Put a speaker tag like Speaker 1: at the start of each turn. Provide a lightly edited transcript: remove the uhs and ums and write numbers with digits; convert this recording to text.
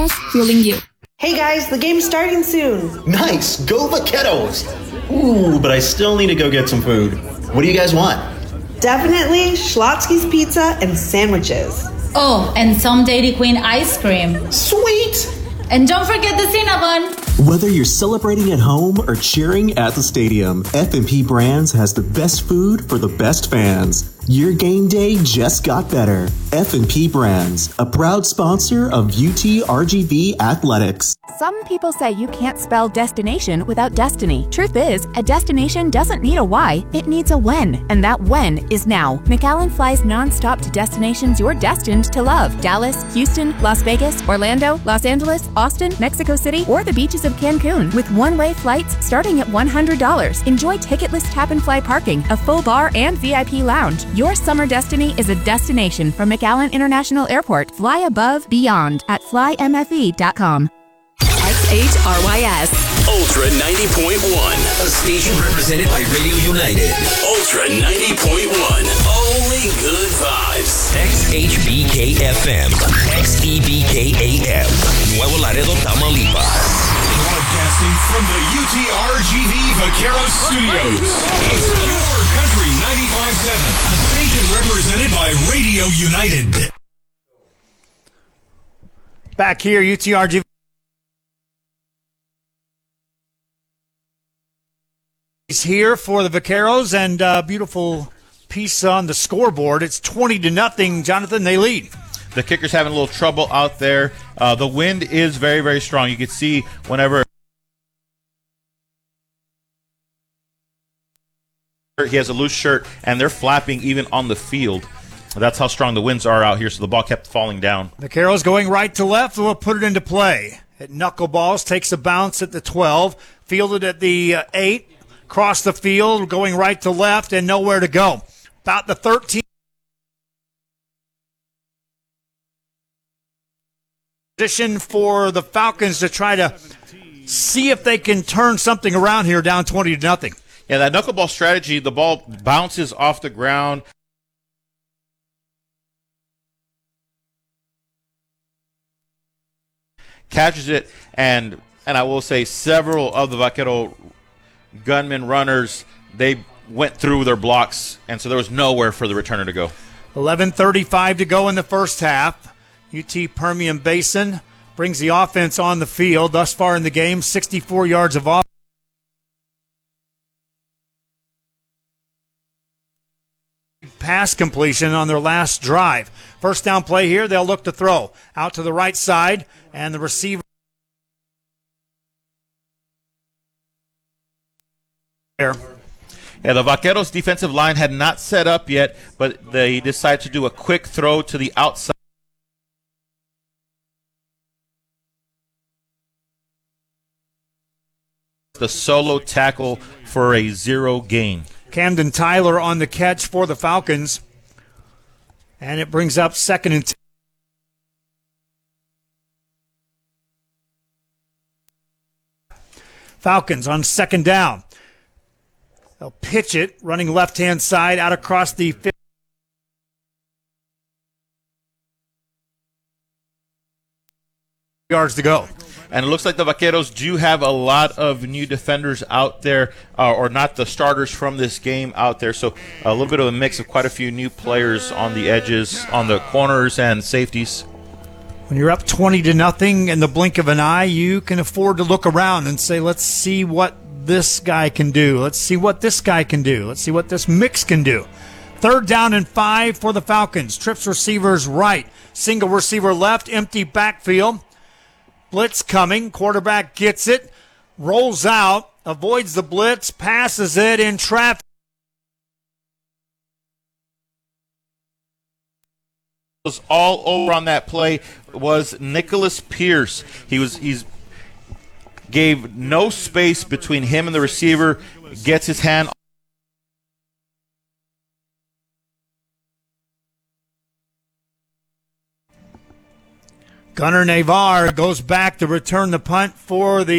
Speaker 1: fueling you.
Speaker 2: Hey guys, the game's starting soon.
Speaker 3: Nice, go Vaqueros! Ooh, but I still need to go get some food. What do you guys want?
Speaker 2: Definitely Schlotsky's Pizza and sandwiches.
Speaker 4: Oh, and some Dairy Queen ice cream.
Speaker 3: Sweet!
Speaker 4: And don't forget the Cinnabon.
Speaker 5: Whether you're celebrating at home or cheering at the stadium, F&P Brands has the best food for the best fans. Your game day just got better. F&P Brands, a proud sponsor of UT RGV Athletics.
Speaker 6: Some people say you can't spell destination without destiny. Truth is, a destination doesn't need a why, it needs a when. And that when is now. McAllen flies nonstop to destinations you're destined to love. Dallas, Houston, Las Vegas, Orlando, Los Angeles, Austin, Mexico City, or the beaches of Cancun. With one-way flights starting at $100. Enjoy ticketless tap and fly parking, a full bar, and VIP lounge. Your summer destiny is a destination from McAllen International Airport. Fly above, beyond at flymfe.com.
Speaker 7: XHRYS.
Speaker 8: Ultra 90.1.
Speaker 9: A station represented by Radio United.
Speaker 8: Ultra 90.1. Only good vibes.
Speaker 9: XHBK-FM. XEBK-AM. Nuevo Laredo, Tamaulipas.
Speaker 10: Broadcasting from the UTRGV Vaqueros Studios. It's your Country 95.7. A station represented by Radio United.
Speaker 11: Back here, UTRGV. Here for the Vaqueros, and beautiful piece on the scoreboard. It's 20-0. Jonathan, they lead.
Speaker 12: The kicker's having a little trouble out there. The wind is very, very strong. You can see whenever he has a loose shirt, and they're flapping even on the field. That's how strong the winds are out here, so the ball kept falling down.
Speaker 11: Vaqueros going right to left. We'll put it into play. At knuckleballs, takes a bounce at the 12, fielded at the 8. Across the field, going right to left, and nowhere to go. About the 13. Position for the Falcons to try to see if they can turn something around here, down 20-0.
Speaker 12: Yeah, that knuckleball strategy, the ball bounces off the ground. Catches it, and I will say several of the Vaquero gunman runners, they went through their blocks, and so there was nowhere for the returner to go.
Speaker 11: 11:35 to go in the first half. UT Permian Basin brings the offense on the field. Thus far in the game, 64 yards of offense. Pass completion on their last drive. First down play here, they'll look to throw. Out to the right side, and the receiver there.
Speaker 12: Yeah, the Vaqueros defensive line had not set up yet, but they decided to do a quick throw to the outside. The solo tackle for a 0 gain.
Speaker 11: Camden Tyler on the catch for the Falcons. And it brings up 2nd and 10. Falcons on 2nd down. They'll pitch it, running left-hand side, out across the 50 yards to go.
Speaker 12: And it looks like the Vaqueros do have a lot of new defenders out there, or not the starters from this game out there. So a little bit of a mix of quite a few new players on the edges, on the corners and safeties.
Speaker 11: When you're up 20-0 in the blink of an eye, you can afford to look around and say, let's see what this guy can do. Let's see what this guy can do. Let's see what this mix can do. 3rd down and 5 for the Falcons. Trips receivers right. Single receiver left. Empty backfield. Blitz coming. Quarterback gets it. Rolls out. Avoids the blitz. Passes it in traffic.
Speaker 12: Was all over on that play was Nicholas Pierce. He's gave no space between him and the receiver, gets his hand.
Speaker 11: Gunnar Navar goes back to return the punt for the